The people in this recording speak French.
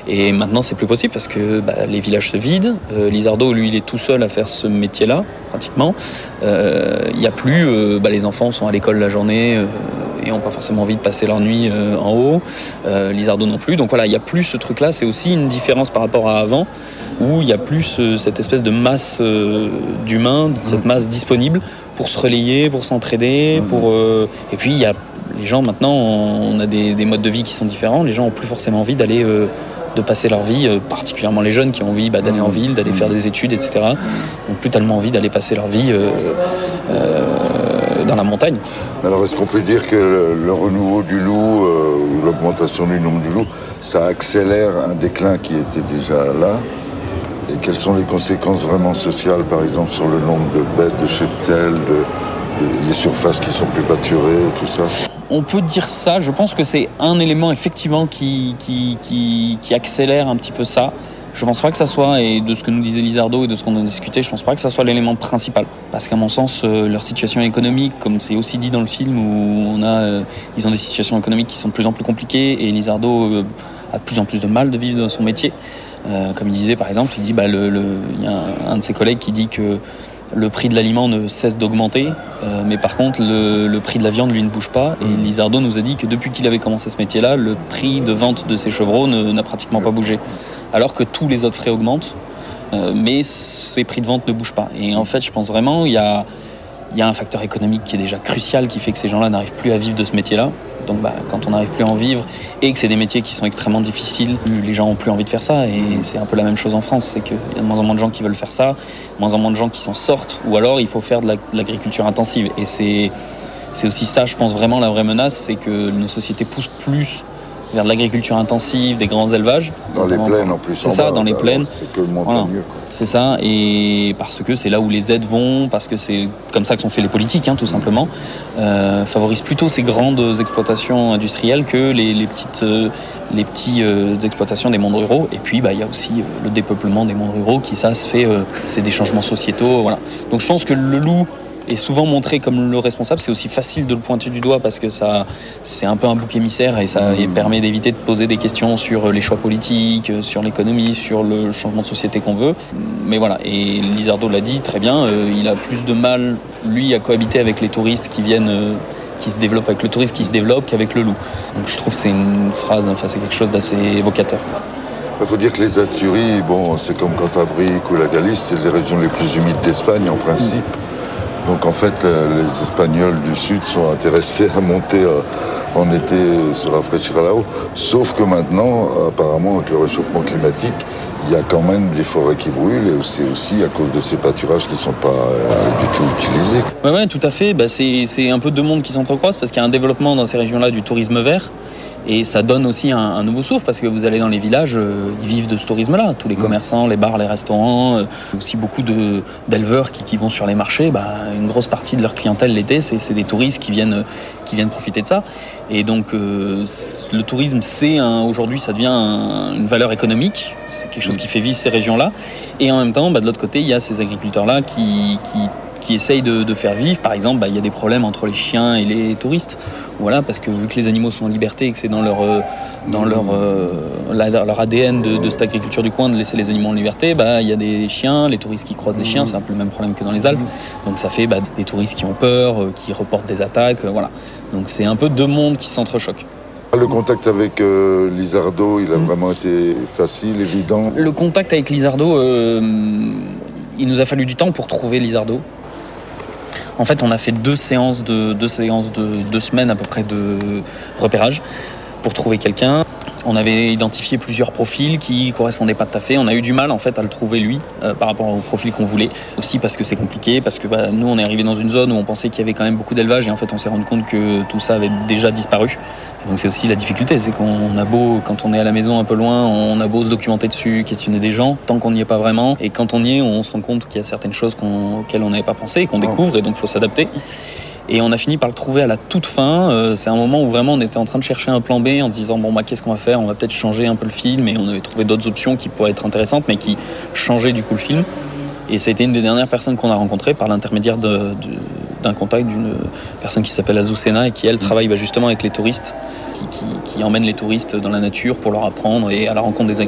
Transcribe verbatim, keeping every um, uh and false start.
Et maintenant, c'est plus possible parce que bah, les villages se vident. Euh, Lizardo, lui, il est tout seul à faire ce métier-là, pratiquement. Il euh, n'y a plus... Euh, bah, les enfants sont à l'école la journée euh, et n'ont pas forcément envie de passer leur nuit euh, en haut. Euh, Lizardo non plus. Donc voilà, il n'y a plus ce truc-là. C'est aussi une différence par rapport à avant, où il n'y a plus euh, cette espèce de masse euh, d'humains, cette masse disponible pour se relayer, pour s'entraider. Pour, euh, et puis, il y a les gens, maintenant, on a des, des modes de vie qui sont différents. Les gens n'ont plus forcément envie d'aller... Euh, de passer leur vie, euh, particulièrement les jeunes qui ont envie bah, d'aller en ville, d'aller faire des études, et cetera. N'ont plus tellement envie d'aller passer leur vie euh, euh, dans la montagne. Alors est-ce qu'on peut dire que le, le renouveau du loup, euh, ou l'augmentation du nombre du loup, ça accélère un déclin qui était déjà là? Et quelles sont les conséquences vraiment sociales, par exemple, sur le nombre de bêtes, de cheptels, de, de, les surfaces qui sont plus pâturées, tout ça? On peut dire ça, je pense que c'est un élément effectivement qui, qui, qui, qui accélère un petit peu ça. Je pense pas que ça soit, et de ce que nous disait Lizardo et de ce qu'on a discuté, je pense pas que ça soit l'élément principal. Parce qu'à mon sens, euh, leur situation économique, comme c'est aussi dit dans le film, où on a, euh, ils ont des situations économiques qui sont de plus en plus compliquées, et Lizardo euh, a de plus en plus de mal de vivre dans son métier. Euh, comme il disait par exemple, il dit, bah, le, le, il y a un, un de ses collègues qui dit que le prix de l'aliment ne cesse d'augmenter, euh, mais par contre le, le prix de la viande lui ne bouge pas. Et Lizardo nous a dit que depuis qu'il avait commencé ce métier-là, le prix de vente de ses chevreaux ne, n'a pratiquement pas bougé, alors que tous les autres frais augmentent, euh, mais ces prix de vente ne bougent pas. Et en fait, je pense vraiment il y a il y a un facteur économique qui est déjà crucial, qui fait que ces gens-là n'arrivent plus à vivre de ce métier-là. Donc bah, quand on n'arrive plus à en vivre et que c'est des métiers qui sont extrêmement difficiles, les gens n'ont plus envie de faire ça. Et c'est un peu la même chose en France, c'est qu'il y a de moins en moins de gens qui veulent faire ça, de moins en moins de gens qui s'en sortent, ou alors il faut faire de, la, de l'agriculture intensive. Et c'est, c'est aussi ça, je pense vraiment la vraie menace, c'est que nos sociétés poussent plus vers de l'agriculture intensive, des grands élevages. Dans les plaines en plus. C'est ça, dans les plaines. C'est que le montagneux. Voilà. C'est ça, et parce que c'est là où les aides vont, parce que c'est comme ça que sont faits les politiques, hein, tout simplement, euh, favorisent plutôt ces grandes exploitations industrielles que les, les petites, euh, les petits euh, exploitations des mondes ruraux. Et puis, bah, il y a aussi euh, le dépeuplement des mondes ruraux qui, ça, se fait, euh, c'est des changements sociétaux, voilà. Donc, je pense que le loup est souvent montré comme le responsable. C'est aussi facile de le pointer du doigt parce que ça, c'est un peu un bouc émissaire et ça mmh. permet d'éviter de poser des questions sur les choix politiques, sur l'économie, sur le changement de société qu'on veut. Mais voilà, et Lizardo l'a dit très bien, euh, il a plus de mal, lui, à cohabiter avec les touristes qui viennent, euh, qui se développent, avec le tourisme qui se développe qu'avec le loup. Donc je trouve que c'est une phrase, enfin c'est quelque chose d'assez évocateur. Il faut dire que les Asturies, bon, c'est comme Cantabrique ou la Galice, c'est les régions les plus humides d'Espagne en principe. Mmh. Donc en fait, les Espagnols du Sud sont intéressés à monter en été se rafraîchir là-haut. Sauf que maintenant, apparemment, avec le réchauffement climatique, il y a quand même des forêts qui brûlent et c'est aussi à cause de ces pâturages qui ne sont pas euh, du tout utilisés. Oui, ouais, tout à fait. Bah, c'est, c'est un peu deux mondes qui s'entrecroisent parce qu'il y a un développement dans ces régions-là du tourisme vert. Et ça donne aussi un, un nouveau souffle parce que vous allez dans les villages, euh, ils vivent de ce tourisme-là. Tous les commerçants, les bars, les restaurants, euh, aussi beaucoup de, d'éleveurs qui, qui vont sur les marchés. Bah, une grosse partie de leur clientèle l'été, c'est, c'est des touristes qui viennent, qui viennent profiter de ça. Et donc euh, le tourisme, c'est un, aujourd'hui, ça devient un, une valeur économique. C'est quelque chose qui fait vivre ces régions-là. Et en même temps, bah, de l'autre côté, il y a ces agriculteurs-là qui, qui qui essayent de, de faire vivre. Par exemple, bah, il y a des problèmes entre les chiens et les touristes. Voilà, parce que vu que les animaux sont en liberté et que c'est dans leur, euh, dans leur, euh, la, leur A D N de, de cette agriculture du coin de laisser les animaux en liberté, bah, il y a des chiens, les touristes qui croisent les chiens, c'est un peu le même problème que dans les Alpes. Donc ça fait bah, des touristes qui ont peur, euh, qui reportent des attaques. Euh, voilà. Donc c'est un peu deux mondes qui s'entrechoquent. Le contact avec euh, Lizardo, il a mmh. vraiment été facile, évident? Le contact avec Lizardo, euh, il nous a fallu du temps pour trouver Lizardo. En fait, on a fait deux séances de deux séances de deux semaines à peu près de repérage pour trouver quelqu'un. On avait identifié plusieurs profils qui correspondaient pas tout à fait. On a eu du mal en fait à le trouver lui euh, par rapport au profil qu'on voulait. Aussi parce que c'est compliqué, parce que bah, nous on est arrivé dans une zone où on pensait qu'il y avait quand même beaucoup d'élevage et en fait on s'est rendu compte que tout ça avait déjà disparu. Et donc c'est aussi la difficulté, c'est qu'on a beau, quand on est à la maison un peu loin, on a beau se documenter dessus, questionner des gens, tant qu'on n'y est pas vraiment. Et quand on y est, on se rend compte qu'il y a certaines choses qu'on, auxquelles on n'avait pas pensé et qu'on découvre et donc il faut s'adapter. Et on a fini par le trouver à la toute fin. Euh, c'est un moment où vraiment on était en train de chercher un plan B en se disant bon bah qu'est-ce qu'on va faire ? On va peut-être changer un peu le film et on avait trouvé d'autres options qui pourraient être intéressantes mais qui changeaient du coup le film. Et ça a été une des dernières personnes qu'on a rencontrées par l'intermédiaire de, de, d'un contact d'une personne qui s'appelle Azucena et qui elle travaille bah, justement avec les touristes, qui, qui, qui emmène les touristes dans la nature pour leur apprendre et à la rencontre des